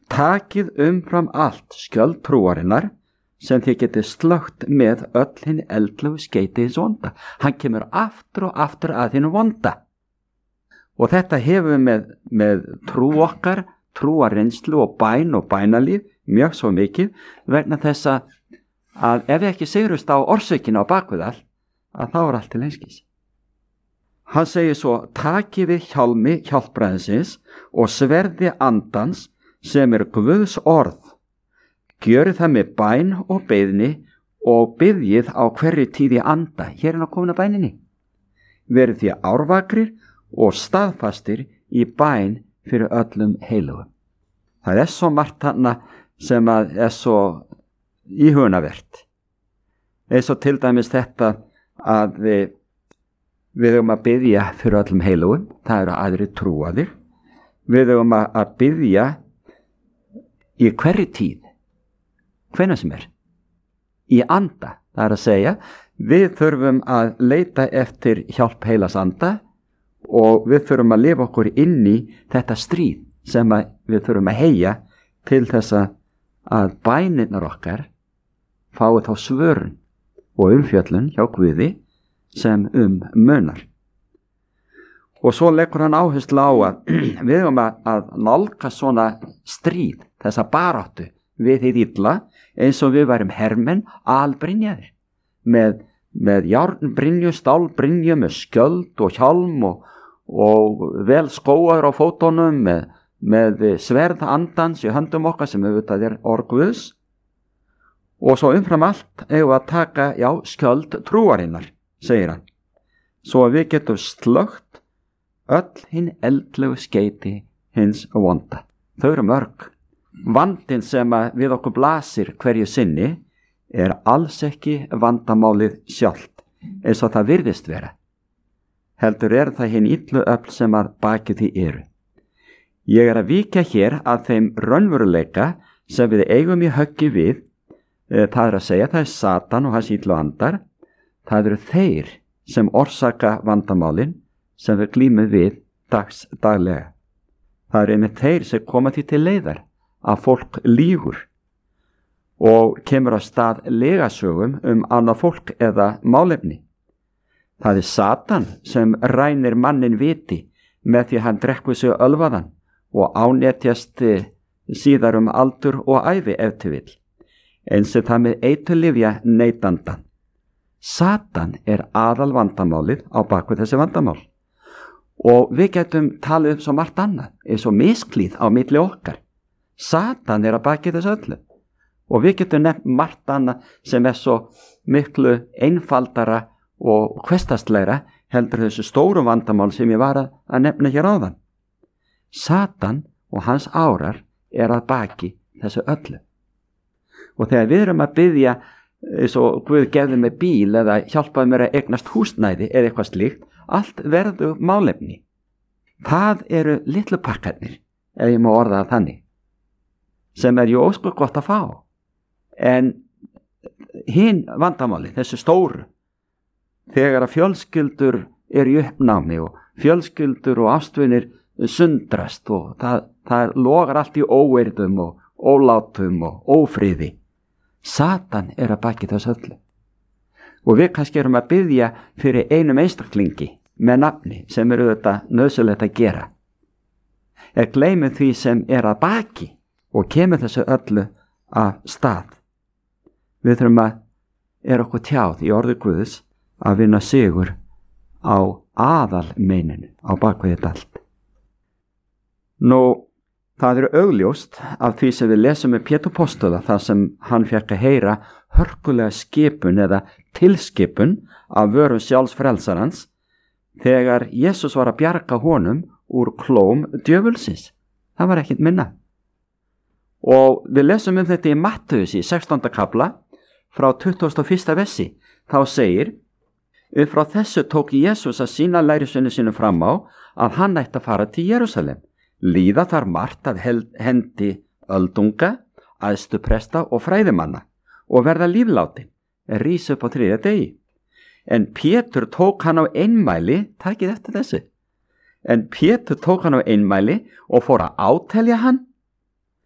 Takið umfram allt skjöld trúarinnar sem þið getið slögt með öll hinn eldlegu skeyti hins vonda. Hann kemur aftur og aftur að hinn vonda. Og þetta hefur með trú okkar, trúarreynslu og bæn og bænalíf mjög svo mikið vegna þess að ef við ekki sigrust á orsökinu á bakvið allt, að þá allt til einskis. Hann segir svo, takið við hjálmi hjálpræðisins og sverði andans sem Guðs orð. Gjörið það með bæn og beiðni og biðjið á hverju tíð í anda. Hér er komin að bæninni. Verið því árvakrir og staðfastir í bæn fyrir öllum heilugum. Það er svo margt þarna sem er svo íhugunarvert. Eins og til dæmis þetta að við höfum að biðja fyrir öllum heilugum. Það eru aðrir trúaðir. Við höfum að biðja í hverju tíð. Hvenær sem er. Í anda. Það er að segja, við þurfum að leita eftir hjálp heilags anda og við þurfum að lifa okkur inn í þetta stríð sem við þurfum að heyja til þess að bænirnar okkar fái þá svörun og umfjöllun hjá Guði sem munar. Og svo leggur hann áherslu á að við höfum að nálga svona stríð, þessa baráttu við hið illa, eins og við værum hermenn albrynjaðir með járnbrynju, stálbrynju, með skjöld og hjálm og vel skóaður á fótunum með sverð andans í höndum okkar sem auðvitað er orð Guðs. Og svo umfram allt eigum við að taka, skjöld trúarinnar, segir hann, svo að við getum slögt öll hinn eldlegu skeyti hins vonda. Þau eru mörg. Vandinn sem við okkur blasir hverju sinni er alls ekki vandamálið sjálft, eins og það virðist vera. Heldur er það hinn illu öfl sem að baki því eru. Ég er að víkja hér að þeim raunveruleika sem við eigum í höggi við, það er að segja, það er Satan og hans illu andar, það eru þeir sem orsaka vandamálin sem við glímum við daglega. Það eru einmitt þeir sem koma því til leiðar að fólk lýgur og kemur á stað legasögum annað fólk eða málefni. Það er Satan sem rænir mannin viti með því hann drekkur sig ölvaðan og ánetjast síðar aldur og ævi ef til vill. Eins er það með eiturlyfja neytandan. Satan er aðal vandamálið á bakvið þessi vandamál. Og við getum talið svo margt annað, eins og misklíð á milli okkar. Satan er að baki þessu öllu. Og við getum nefnt margt annað sem er svo miklu einfaldara og hversdagslegra heldur þessu stóru vandamál sem ég var að nefna hér áðan. Satan og hans árar er að baki þessu öllu. Og þegar við erum að biðja, eins og Guð gefði mig bíl eða hjálpaði mér að eignast húsnæði eða eitthvað slíkt, allt verður málefni. Það eru litlu pakkarnir, ef ég má orða það þannig, sem er ósköp gott að fá. En hinn vandamáli, þessu stóru, þegar að fjölskyldur eru í uppnámi og fjölskyldur og ástvinir sundrast og það logar allt í óeirðum og ólátum og ófriði. Satan er að baki þessu öllu. Og við kannski erum að biðja fyrir einum einstaklingi með nafni sem eru þetta nauðsynlegt að gera. Gleymum því sem er að baki og kemur þessu öllu af stað. Við þurfum er okkur tjáð í orði Guðs að vinna sigur á aðalmeininu á bakvið þetta allt. Nú, það er augljóst af því sem við lesum með Pétur Póstola þar sem hann fékk að heyra hörkulega skipun eða tilskipun af vörum sjálfs frelsarans þegar Jesús var að bjarga honum úr klóm djöfulsins. Það var ekkert minna. Og við lesum þetta í Mattheus í 16. kapla frá 21. versi. Þá segir, frá þessu tók Jesús að sína lærisveinum sínum fram á að hann ætti að fara til Jerúsalem. Líða þar margt af hendi öldunga, æðstupresta og fræðimanna og verða líflátin, rís upp á 3. degi. En Pétur tók hann á einmæli, takið eftir þessu, en Pétur tók hann á einmæli og fór að átelja hann